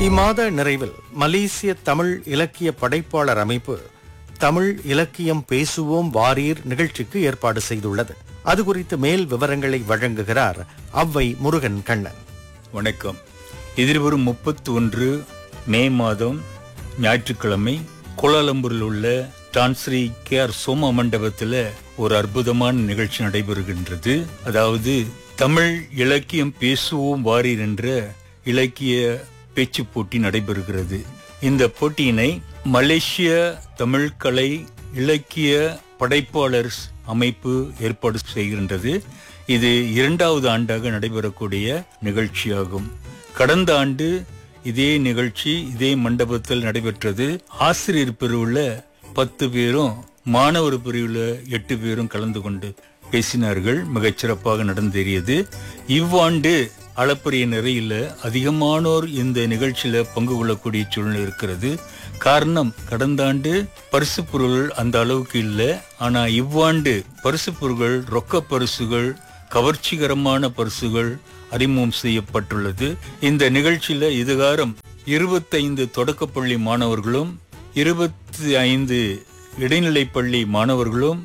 இம்மாத நிறைவில் மலேசிய தமிழ் இலக்கிய படைப்பாளர் அமைப்பு தமிழ் இலக்கியம் பேசுவோம் வாரீர் நிகழ்ச்சிக்கு ஏற்பாடு செய்துள்ளது. அது குறித்து மேல் விவரங்களை வழங்குகிறார் அவ்வை முருகன் கண்ணன். வணக்கம். எதிர்வரும் 31 மே மாதம் ஞாயிற்றுக்கிழமை கோலாலம்பூரில் உள்ள டான்ஸ்ரீ KR சோமா மண்டபத்தில் ஒரு அற்புதமான நிகழ்ச்சி நடைபெறுகின்றது. அதாவது தமிழ் இலக்கியம் பேசுவோம் வாரீர் என்ற இலக்கிய பேச்சு போட்டி நடைபெறுகிறது. இந்த போட்டியினை மலேசிய தமிழ் கலை இலக்கிய படைப்பாளர் அமைப்பு ஏற்பாடு செய்கின்றது. இது 2வது ஆண்டாக நடைபெறக்கூடிய நிகழ்ச்சியாகும். கடந்த ஆண்டு இதே நிகழ்ச்சி இதே மண்டபத்தில் நடைபெற்றது. ஆசிரியர் பிரிவுல 10 பேரும் மாணவர் பிரிவுல 8 பேரும் கலந்து கொண்டு பேசினார்கள். மிகச்சிறப்பாக நடந்தேறியது. இவ்வாண்டு அளப்பரிய நிறையில அதிகமானோர் இந்த நிகழ்ச்சியில பங்கு கொள்ளக்கூடிய சூழ்நிலை இருக்கிறது. காரணம், கடந்த ஆண்டு பரிசு பொருள்கள் அந்த அளவுக்கு இல்லை. ஆனா இவ்வாண்டு பரிசு பொருள்கள், ரொக்க பரிசுகள், கவர்ச்சிகரமான பரிசுகள் அறிமுகம் செய்யப்பட்டுள்ளது. இந்த நிகழ்ச்சியில இதுகாரம் 25 தொடக்கப்பள்ளி மாணவர்களும் 25 இடைநிலைப்பள்ளி மாணவர்களும்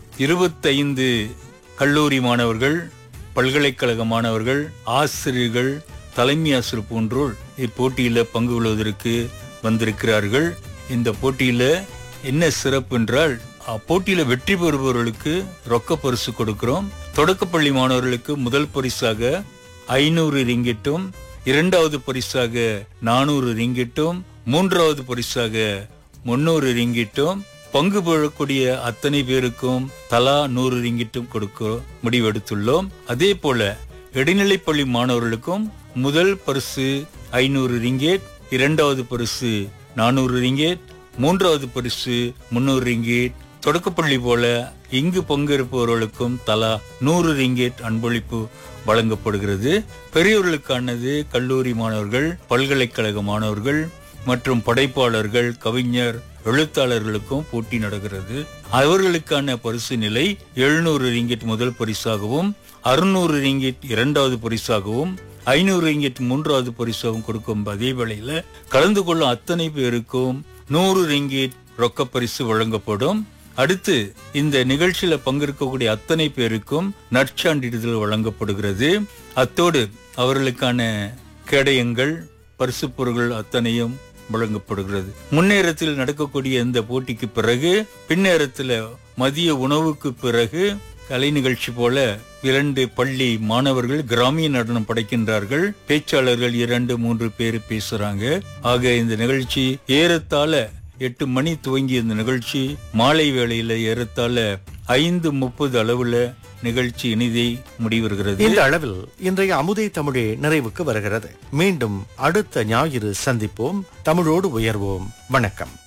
25 கல்லூரி மாணவர்கள், பல்கலைக்கழக மாணவர்கள், ஆசிரியர்கள், தலைமை ஆசிரியர் போன்றோர் இப்போட்டியில பங்கு கொள்வதற்கு வந்திருக்கிறார்கள். இந்த போட்டியில என்ன சிறப்பு என்றால், போட்டியில வெற்றி பெறுபவர்களுக்கு ரொக்க பரிசு கொடுக்கிறோம். தொடக்கப்பள்ளி மாணவர்களுக்கு முதல் பரிசாக 500 ரிங்கிட்டும், 2வது பரிசாக 400 ரிங்கிட்டும், 3வது பரிசாக 300 ரிங்கிட்டும், பங்கு பெறக்கூடிய அத்தனை பேருக்கும் தலா 100 ரிங்கிட்டும் கொடுக்க முடிவெடுத்துள்ளோம். அதே போல இடைநிலைப்பள்ளி மாணவர்களுக்கும் முதல் பரிசு 500 ரிங்கேட், 2வது பரிசு 400 ரிங்கேட், 3வது பரிசு 300 ரிங்கேட், தொடக்கப்பள்ளி போல இங்கு பங்கேற்பவர்களுக்கும் தலா 100 ரிங்கேட் அன்பளிப்பு வழங்கப்படுகிறது. பெரியவர்களுக்கானது கல்லூரி மாணவர்கள், பல்கலைக்கழக மாணவர்கள் மற்றும் படைப்பாளர்கள், கவிஞர், எழுத்தாளர்களுக்கும் போட்டி நடக்கிறது. அவர்களுக்கான பரிசு நிலை 700 ரிங்கிட் முதல் பரிசாகவும், 600 ரிங்கிட் 2வது பரிசாகவும், 500 ரிங்கிட் 3வது பரிசாகவும் கொடுக்கும். அதே வேளையில கலந்து கொள்ளும் அத்தனை பேருக்கும் 100 ரிங்கிட் ரொக்க பரிசு வழங்கப்படும். அடுத்து இந்த நிகழ்ச்சியில பங்கேற்கக்கூடிய அத்தனை பேருக்கும் நற்சான்றிதழ் வழங்கப்படுகிறது. அத்தோடு அவர்களுக்கான கேடயங்கள், பரிசு பொருட்கள் அத்தனையும் வழங்கப்படுகிறது. முன்னேரத்தில் நடக்கக்கூடிய இந்த போட்டிக்கு பிறகு பின்னேரத்தில் மதிய உணவுக்கு பிறகு கலை நிகழ்ச்சி போல 2 பள்ளி மாணவர்கள் கிராமிய நடனம் படைக்கின்றார்கள். பேச்சாளர்கள் 2-3 பேர் பேசுறாங்க. ஆக இந்த நிகழ்ச்சி ஏறத்தாழ 8 மணி துவங்கிய இந்த நிகழ்ச்சி மாலை வேளையில ஏறத்தாழ 5:30 அளவுல நிகழ்ச்சி இனிதை முடிவுறுகிறது. இந்த அளவில் இன்றைய அமுதே தமிழே நிறைவுக்கு வருகிறது. மீண்டும் அடுத்த ஞாயிறு சந்திப்போம். தமிழோடு உயர்வோம். வணக்கம்.